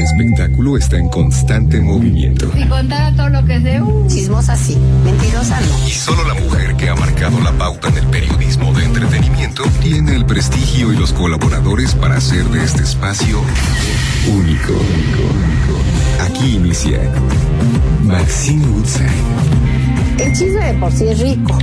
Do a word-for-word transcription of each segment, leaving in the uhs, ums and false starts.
espectáculo está en constante movimiento. Si contara todo lo que sé, uh. chismosa sí, mentirosa no. Y solo la mujer que ha marcado la pauta en el periodismo de entretenimiento tiene el prestigio y los colaboradores para hacer de este espacio único. Aquí inicia Maxine Woodside. El chisme de por sí es rico.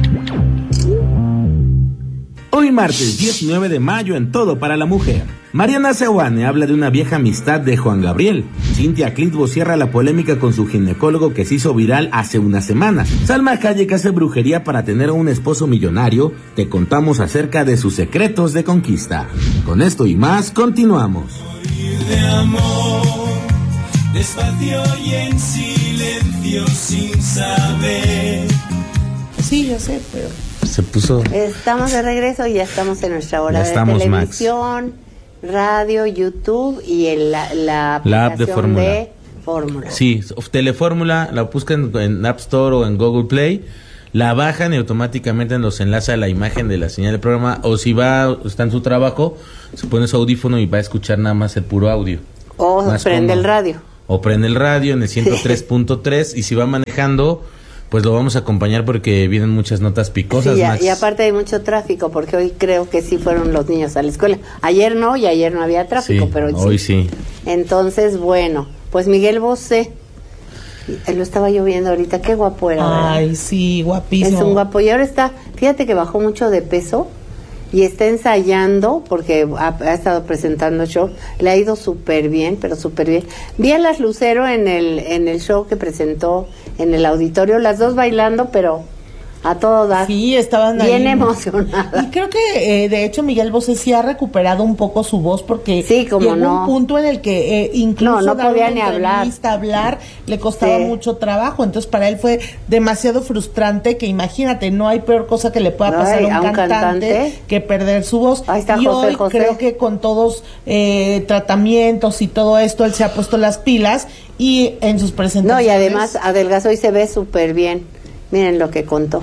Hoy martes diecinueve de mayo en Todo para la Mujer. Mariana Seoane habla de una vieja amistad de Juan Gabriel. Cintia Clitbo cierra la polémica con su ginecólogo que se hizo viral hace unas semanas. Salma Hayek hace brujería para tener a un esposo millonario. Te contamos acerca de sus secretos de conquista. Con esto y más, continuamos. De amor, despacio y en silencio sin saber. Sí, yo sé, pero... Se puso... Estamos de regreso y ya estamos en nuestra hora Ya de estamos, televisión, Max. Radio, YouTube y el, la, la, la app de Fórmula. de Fórmula. Sí, Telefórmula, la buscan en App Store o en Google Play, la bajan y automáticamente nos enlaza la imagen de la señal del programa, o si va, está en su trabajo, se pone su audífono y va a escuchar nada más el puro audio. O Más prende cómodo. el radio. O prende el radio en el ciento tres punto tres y si va manejando, pues lo vamos a acompañar porque vienen muchas notas picosas. Sí, Max. y aparte hay mucho tráfico porque hoy creo que sí fueron los niños a la escuela. Ayer no, y ayer no había tráfico, Sí, pero hoy sí. Entonces, bueno, pues Miguel Bosé, eh, lo estaba yo viendo ahorita, qué guapo era, ¿verdad? Ay, sí, guapísimo. Es un guapo, y ahora está, fíjate que bajó mucho de peso y está ensayando porque ha, ha estado presentando show, le ha ido súper bien, pero súper bien. Vi a las Lucero en el en el show que presentó en el auditorio, las dos bailando, pero a todo dar. Sí, estaban bien ahí emocionadas. Y creo que, eh, de hecho, Miguel Bosé sí ha recuperado un poco su voz porque sí, como llegó no. un punto en el que eh, incluso no, no dar podía una ni hablar. entrevista, hablar, le costaba Sí. mucho trabajo. Entonces, para él fue demasiado frustrante que, imagínate, no hay peor cosa que le pueda No, pasar a un, a un cantante, cantante. que perder su voz. Ahí está y José hoy José. creo que con todos eh, tratamientos y todo esto, él se ha puesto las pilas y en sus presentaciones... No, y además adelgazó y se ve súper bien. Miren lo que contó.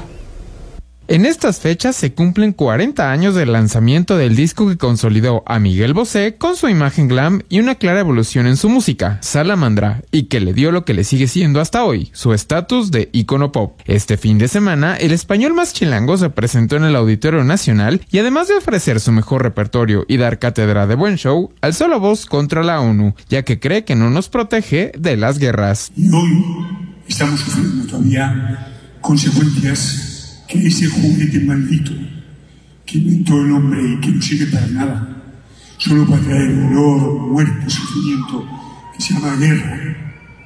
En estas fechas se cumplen cuarenta años del lanzamiento del disco que consolidó a Miguel Bosé con su imagen glam y una clara evolución en su música, Salamandra, y que le dio lo que le sigue siendo hasta hoy, su estatus de ícono pop. Este fin de semana, el español más chilango se presentó en el Auditorio Nacional y además de ofrecer su mejor repertorio y dar cátedra de buen show, alzó la voz contra la ONU, ya que cree que no nos protege de las guerras. Y hoy estamos sufriendo todavía consecuencias que ese juguete maldito que inventó el hombre y que no sirve para nada, solo para traer dolor, muerte, sufrimiento, que se llama guerra,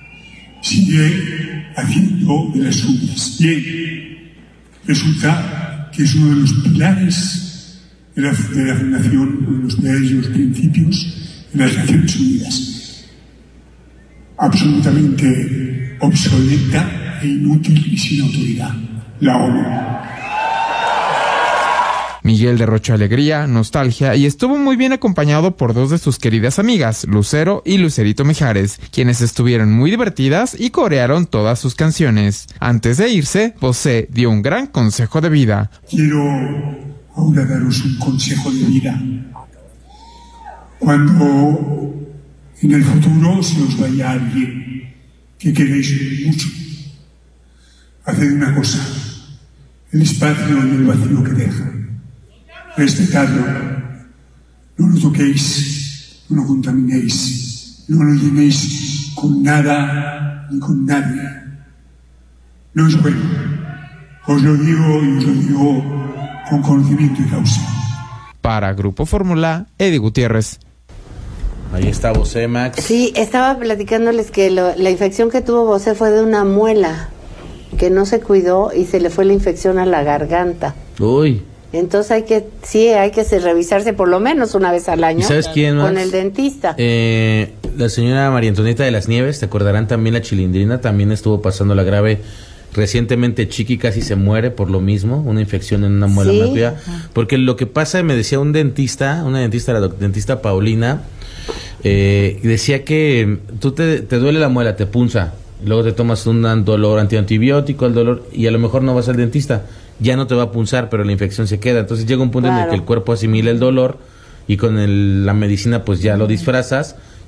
sigue haciendo de las suyas. Bien, resulta que es uno de los pilares de la, de la Fundación, uno de los pilares y los principios de las Naciones Unidas. Absolutamente obsoleta e inútil y sin autoridad. La ONU. Miguel derrochó alegría, nostalgia y estuvo muy bien acompañado por dos de sus queridas amigas, Lucero y Lucerito Mijares, quienes estuvieron muy divertidas y corearon todas sus canciones. Antes de irse, Bosé dio un gran consejo de vida. Quiero ahora daros un consejo de vida. Cuando en el futuro se os vaya alguien que queréis mucho, haced una cosa: el espacio y el vacío que deja, respetadlo, no lo toquéis, no lo contaminéis, no lo llenéis con nada ni con nadie. No es bueno, os lo digo y os lo digo con conocimiento y causa. Para Grupo Fórmula, Eddie Gutiérrez. Ahí está Bosé, Max. Sí, estaba platicándoles que lo, la infección que tuvo Bosé fue de una muela, que no se cuidó y se le fue la infección a la garganta. Uy. Entonces hay que, sí, hay que se revisarse por lo menos una vez al año. ¿Y sabes quién más? Con el dentista. Eh, la señora María Antonieta de las Nieves, te acordarán también, la Chilindrina, también estuvo pasando la grave. Recientemente Chiqui casi se muere por lo mismo, una infección en una muela ¿Sí? más vieja. Porque lo que pasa, me decía un dentista, una dentista, la dentista Paulina, eh, decía que tú te, te duele la muela, te punza, luego te tomas un dolor antiantibiótico, el dolor, y a lo mejor no vas al dentista, ya no te va a punzar, pero la infección se queda. Entonces llega un punto claro. en el que el cuerpo asimila el dolor y con el, la medicina pues ya lo disfrazas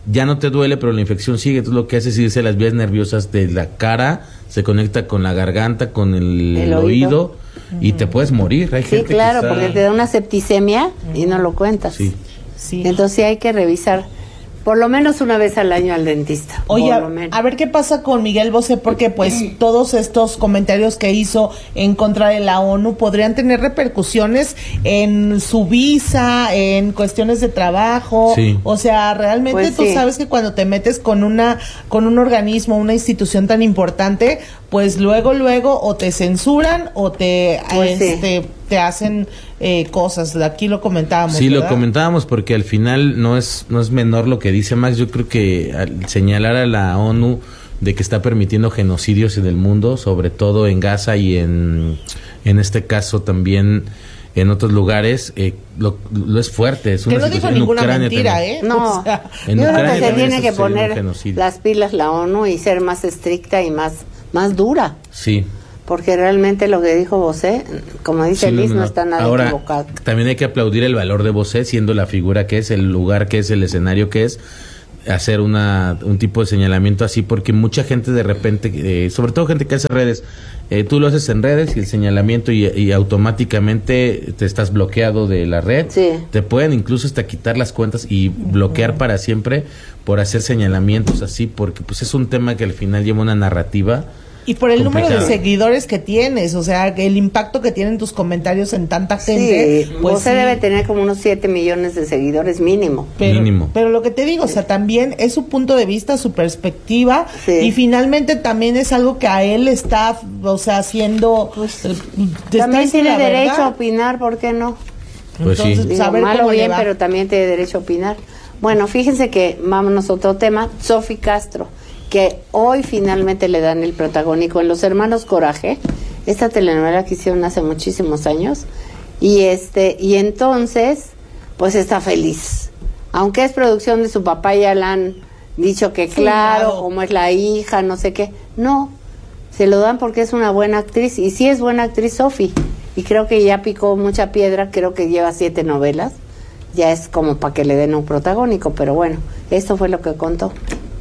ya no te duele, pero la infección sigue. Entonces lo que hace es irse a las vías nerviosas de la cara, se conecta con la garganta, con el, El el oído. oído, y te puedes morir. Hay Sí, gente claro, que está... porque te da una septicemia y no lo cuentas. Sí. Sí. Entonces sí hay que revisar por lo menos una vez al año al dentista. Oye, por a, lo menos. a ver qué pasa con Miguel Bosé, porque pues todos estos comentarios que hizo en contra de la ONU podrían tener repercusiones en su visa, en cuestiones de trabajo. Sí. O sea, realmente Pues tú sí. sabes que cuando te metes con una con un organismo, una institución tan importante, pues luego luego o te censuran o te Pues sí. este te hacen eh, cosas. Aquí lo comentábamos. Sí, lo ¿verdad? comentábamos porque al final no es no es menor lo que dice Max. Yo creo que al señalar a la ONU de que está permitiendo genocidios en el mundo, sobre todo en Gaza y en, en este caso también en otros lugares, eh, lo, lo es fuerte. Es Que una no dijo situación en ninguna Ucrania mentira, también. ¿eh? No, O sea, En yo creo Ucrania que se también tiene está que sucediendo poner genocidio. las pilas la ONU y ser más estricta y más, más dura. Sí. Porque realmente lo que dijo Bosé, como dice Sí, Liz, no, no, no. está nada Ahora, equivocado. también hay que aplaudir el valor de Bosé, siendo la figura que es, el lugar que es, el escenario que es, hacer una un tipo de señalamiento así, porque mucha gente de repente, eh, sobre todo gente que hace redes, eh, tú lo haces en redes y el señalamiento y, y automáticamente te estás bloqueado de la red. Sí. Te pueden incluso hasta quitar las cuentas y bloquear para siempre por hacer señalamientos así, porque pues es un tema que al final lleva una narrativa. Y por el número de complicado. seguidores que tienes, o sea, que el impacto que tienen tus comentarios en tanta gente. Sí, pues Bosé sí. debe tener como unos siete millones de seguidores mínimo. Pero, Mínimo. pero lo que te digo, o sea, también es su punto de vista, su perspectiva, Sí. y finalmente también es algo que a él está, o sea, haciendo. Pues, eh, te está También diciendo tiene la derecho verdad. a opinar, ¿por qué no? Pues sí. Entonces, Digo, saber malo cómo le bien, va. pero también tiene derecho a opinar. Bueno, fíjense que vámonos a otro tema. Sofi Castro, que hoy finalmente le dan el protagónico en Los Hermanos Coraje, esta telenovela que hicieron hace muchísimos años, y este y entonces pues está feliz, aunque es producción de su papá, ya le han dicho que claro, Claro. como es la hija, no sé qué, no, se lo dan porque es una buena actriz, y sí es buena actriz Sofi, y creo que ya picó mucha piedra, creo que lleva siete novelas, ya es como para que le den un protagónico, pero bueno, esto fue lo que contó.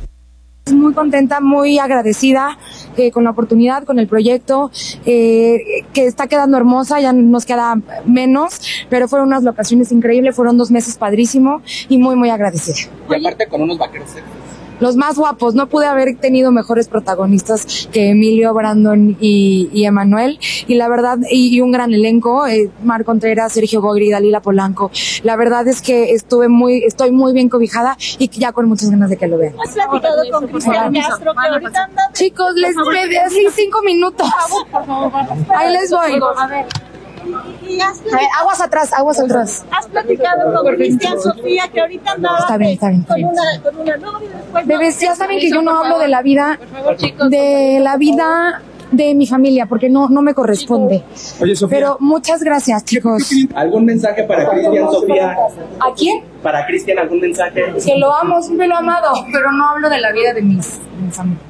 Muy contenta, muy agradecida eh, con la oportunidad, con el proyecto, eh, que está quedando hermosa, ya nos queda menos, pero fueron unas locaciones increíbles, fueron dos meses padrísimo y muy, muy agradecida. Y aparte con unos vaqueros sexys. Los más guapos, no pude haber tenido mejores protagonistas que Emilio, Brandon y, y Emanuel, y la verdad, y, y un gran elenco, eh, Mar Contreras, Sergio Bogri, Dalila Polanco. La verdad es que estuve muy, estoy muy bien cobijada y que ya con muchas ganas de que lo vean. ¿Has platicado con Cristian Castro, que ahorita anda de... Chicos, les pedí así cinco minutos. Ahí les voy. A ver. Y has A ver, aguas atrás, aguas atrás. Has platicado con Cristian, Sofía, que ahorita anda Está bien, está bien, está con bien. una, con una novia después. Bebés, ya saben que yo no hablo de la vida, de la vida de mi familia, porque no, no me corresponde. Oye, Sofía. Pero muchas gracias, chicos. ¿Algún mensaje para Cristian, Sofía? ¿A quién? Para Cristian, ¿algún mensaje? Que lo amo, siempre lo he amado, pero no hablo de la vida de mis, de mi familia.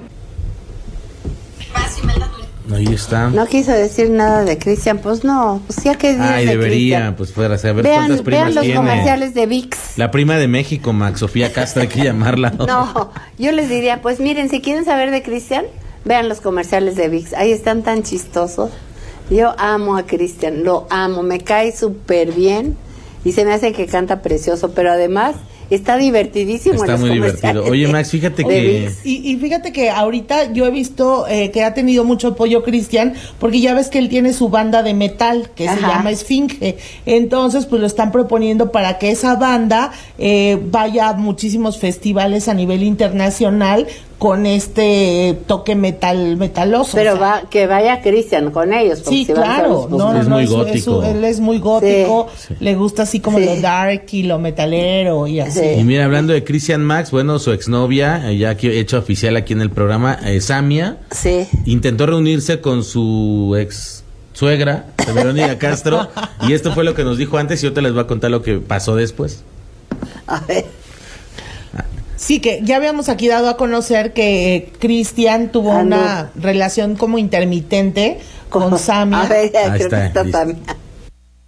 Ahí está. No quiso decir nada de Cristian, pues no, pues ya que Ay, debería, pues para saber Vean, cuántas primas vean los tiene. comerciales de Vicks. La prima de México, Max, Sofía Castro, hay que llamarla. No, yo les diría, pues miren, si quieren saber de Cristian, vean los comerciales de Vicks. Ahí están tan chistosos. Yo amo a Cristian, lo amo, me cae súper bien y se me hace que canta precioso, pero además está divertidísimo. Está en los muy divertido. comerciales Oye, de- Max, fíjate de que... Vicks. Y, y fíjate que ahorita yo he visto eh, que ha tenido mucho apoyo Cristian, porque ya ves que él tiene su banda de metal que se Ajá. llama Esfinge. Entonces, pues lo están proponiendo para que esa banda eh, vaya a muchísimos festivales a nivel internacional con este toque metal metaloso. Pero o sea. va, que vaya Cristian con ellos. porque Sí, si van claro. solos, pues, No, no, Es no, muy es- es gótico. su- él es muy gótico. Sí. Le gusta así como Sí. lo dark y lo metalero y así. Sí. Y mira, hablando de Christian Max, bueno, su exnovia, eh, ya que hecho oficial aquí en el programa, eh, Samia, Sí. intentó reunirse con su ex suegra, Verónica Castro, y esto fue lo que nos dijo antes y yo te les voy a contar lo que pasó después. A ver. Sí, que ya habíamos aquí dado a conocer que eh, Cristian tuvo Ah, no. una relación como intermitente con Samia. A ver, Ahí creo está, que está listo. Samia.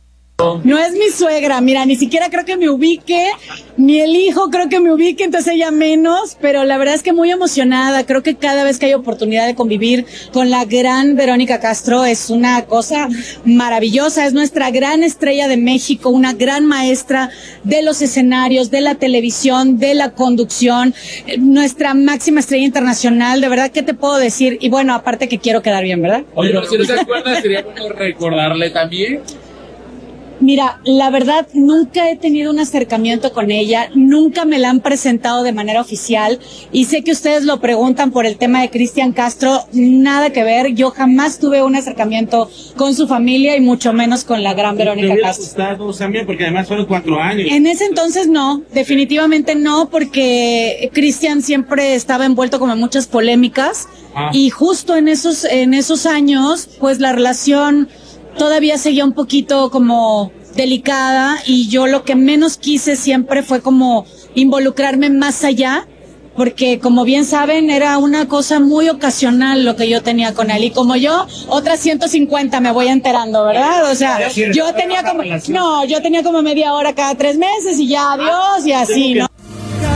No es mi suegra, mira, ni siquiera creo que me ubique, ni el hijo creo que me ubique, entonces ella menos, pero la verdad es que muy emocionada. Creo que cada vez que hay oportunidad de convivir con la gran Verónica Castro es una cosa maravillosa. Es nuestra gran estrella de México, una gran maestra de los escenarios, de la televisión, de la conducción, nuestra máxima estrella internacional. De verdad, ¿qué te puedo decir? Y bueno, aparte que quiero quedar bien, ¿verdad? Oye, pero si no se acuerda, sería bueno recordarle también. Mira, la verdad, nunca he tenido un acercamiento con ella, nunca me la han presentado de manera oficial, y sé que ustedes lo preguntan por el tema de Cristian Castro, nada que ver. Yo jamás tuve un acercamiento con su familia y mucho menos con la gran Verónica Castro. Gustado también, porque además fueron cuatro años. En ese entonces no, definitivamente no, porque Cristian siempre estaba envuelto como en muchas polémicas, ah. y justo en esos, en esos años, pues la relación todavía seguía un poquito como delicada, y yo lo que menos quise siempre fue como involucrarme más allá, porque como bien saben era una cosa muy ocasional lo que yo tenía con él, y como yo, otras ciento cincuenta me voy enterando, ¿verdad? O sea, yo tenía como, no, yo tenía como media hora cada tres meses y ya adiós y así, ¿no?